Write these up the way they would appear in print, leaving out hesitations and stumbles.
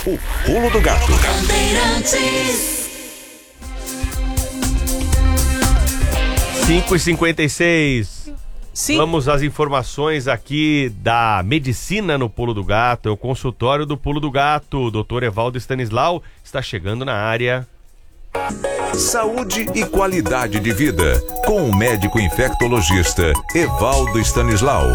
O Pulo do Gato. 5h56. Sim. Vamos às informações aqui da medicina no Pulo do Gato. É o consultório do Pulo do Gato. O Dr. Evaldo Stanislau está chegando na área. Saúde e qualidade de vida, com o médico infectologista Evaldo Stanislau.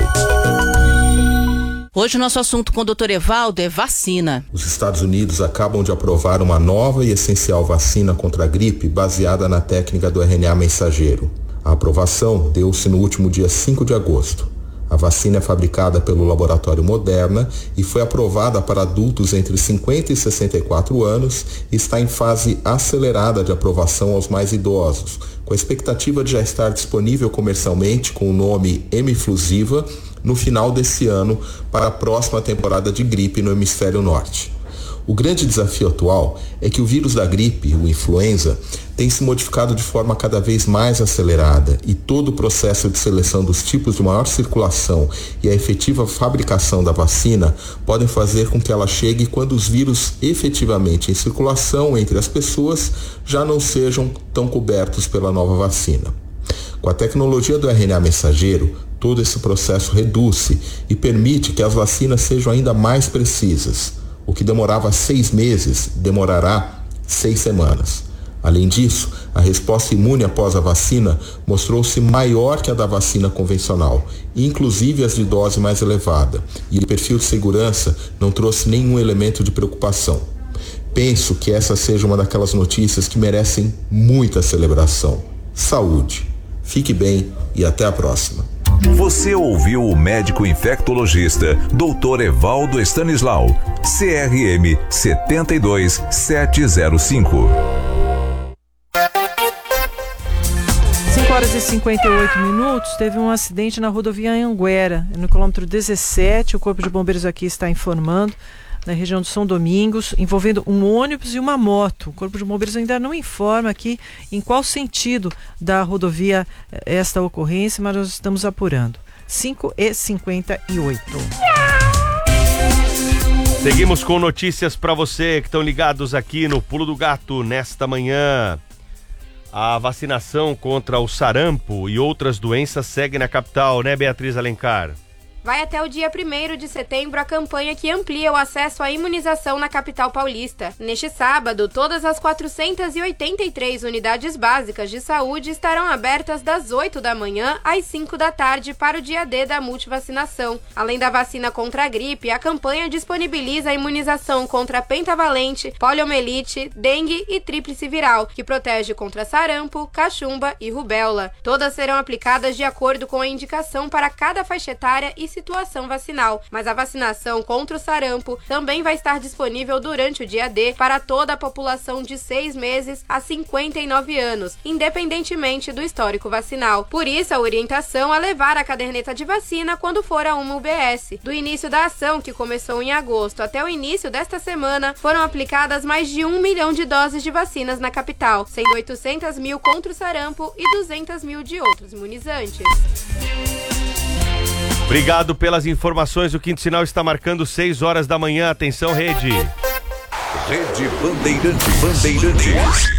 Hoje o nosso assunto com o Dr. Evaldo é vacina. Os Estados Unidos acabam de aprovar uma nova e essencial vacina contra a gripe baseada na técnica do RNA mensageiro. A aprovação deu-se no último dia 5 de agosto. A vacina é fabricada pelo laboratório Moderna e foi aprovada para adultos entre 50 e 64 anos e está em fase acelerada de aprovação aos mais idosos, com a expectativa de já estar disponível comercialmente com o nome Emiflusiva no final desse ano para a próxima temporada de gripe no hemisfério norte. O grande desafio atual é que o vírus da gripe, o influenza, tem se modificado de forma cada vez mais acelerada e todo o processo de seleção dos tipos de maior circulação e a efetiva fabricação da vacina podem fazer com que ela chegue quando os vírus efetivamente em circulação entre as pessoas já não sejam tão cobertos pela nova vacina. Com a tecnologia do RNA mensageiro, todo esse processo reduz-se e permite que as vacinas sejam ainda mais precisas. O que demorava 6 meses, demorará 6 semanas. Além disso, a resposta imune após a vacina mostrou-se maior que a da vacina convencional, inclusive as de dose mais elevada, e o perfil de segurança não trouxe nenhum elemento de preocupação. Penso que essa seja uma daquelas notícias que merecem muita celebração. Saúde. Fique bem e até a próxima. Você ouviu o médico infectologista Dr. Evaldo Stanislau, CRM 72705. 5h58. Teve um acidente na rodovia Anhanguera, no quilômetro 17. O Corpo de Bombeiros aqui está informando, na região de São Domingos, envolvendo um ônibus e uma moto. O Corpo de Bombeiros ainda não informa aqui em qual sentido da rodovia esta ocorrência, mas nós estamos apurando. 5h58. Seguimos com notícias para você que estão ligados aqui no Pulo do Gato nesta manhã. A vacinação contra o sarampo e outras doenças segue na capital, né, Beatriz Alencar? Vai até o dia 1º de setembro a campanha que amplia o acesso à imunização na capital paulista. Neste sábado, todas as 483 unidades básicas de saúde estarão abertas das 8 da manhã às 5 da tarde para o dia D da multivacinação. Além da vacina contra a gripe, a campanha disponibiliza a imunização contra pentavalente, poliomielite, dengue e tríplice viral, que protege contra sarampo, cachumba e rubéola. Todas serão aplicadas de acordo com a indicação para cada faixa etária e situação vacinal, mas a vacinação contra o sarampo também vai estar disponível durante o dia D para toda a população de 6 meses a 59 anos, independentemente do histórico vacinal. Por isso, a orientação é levar a caderneta de vacina quando for a uma UBS. Do início da ação, que começou em agosto, até o início desta semana, foram aplicadas mais de 1 milhão de doses de vacinas na capital, sendo 800 mil contra o sarampo e 200 mil de outros imunizantes. Obrigado pelas informações. O Quinto Sinal está marcando 6 horas da manhã. Atenção, rede. Rede Bandeirantes.